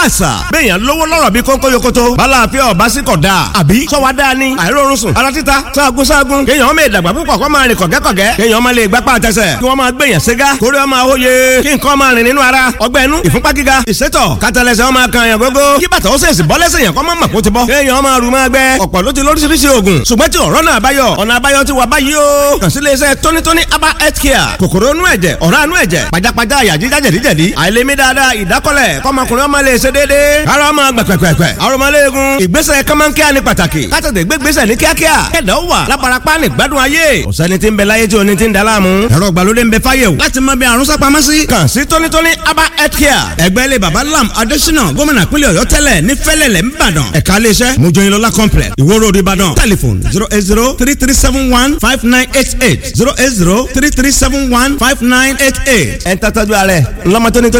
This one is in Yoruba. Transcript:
àṣà bẹ́ẹ̀yàn lówó lọ́rọ̀ bí kónkó yokoto bálàáfíà ọ̀básíkọ̀ dáa àbí sọ́wọ́ dáa ni àìrórun sùn ara títa sáàgùn kéèyàn ọmọ ìdàgbà púpọ̀ kó máa rìn kọ̀gẹ́kọ̀gẹ́ kéèyàn ọmọ lè gbápá àtẹsẹ̀ kí wọ́n máa gbèyàn ségá kórè ọmọ àwòye kí nǹkan máa rìn nínú ara ọgbẹ́ inú ìfúnpá gíga ìsétọ̀ kátàlẹ́sẹ̀ ọmọ kan yàn gógó kí bàtà ó sèṣì bọ́ lẹ́sẹ̀ yàn kọ́ máa mọ̀ kó ti bọ́ kéèyàn ọmọ rù máa gbẹ ọ̀pọ̀ ló ti lóríṣiríṣi oògùn ṣùgbọ́n tí ọ̀rọ̀ náà báyọ̀ ọ̀nà àbáyọ ti wà báyìí o kàn sí iléeṣẹ́ tónítóní aba health care kòkòrò inú ẹ̀jẹ̀ ọ̀rá inú ẹ̀jẹ̀ pajápajá àyà jíjá jẹ̀díjẹ̀dí àìlèmí dáadáa ìdákọ́lẹ̀ kọ́mọkùnrin ọmọ lè ṣe déédéé ara ọmọ gbẹ̀pẹ̀pẹ̀pẹ̀ arọmọléegun ìgbésẹ̀ kọ́mọ́nkíá ní pàtàkì kátàtẹ̀ gbégbésẹ̀ ní kíákíá kẹ̀dọ̀ wà lábarapá ní gbádùn ayé ọ̀sẹ́ni tí ń bẹ láyé tí oní ti ń daláàmú ẹ̀rọ ìgbàlódé ń bẹ fáyẹ̀wò láti mọ bí àrùn sápamọ́ sí kàn sí tónítóní aba health care ẹgbẹ́ ilé baba lam adésínà gómìnà pínlẹ̀ ọ̀yọ́ tẹ́lẹ̀ ní fẹ́lẹ̀lẹ̀ ńbàdàn ẹ̀ka iléeṣẹ́ mojoyinlọ́lá complex ìwó road ìbàdàn telephone 08033715988 08033715988 ẹ̀ ń tàtàjú ààrẹ ńlọmọ tónítóní.